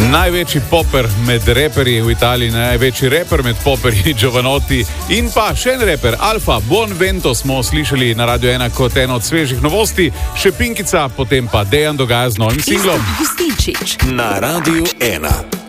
Največji poper med reperji v Italiji, največji reper med poperji Giovanotti in pa še en reper, Alfa, Buon Vento smo slišali na Radio 1 kot eno od svežih novosti, še Pinkica, potem pa Dejan dogaja z novim singlom. Na Radio 1.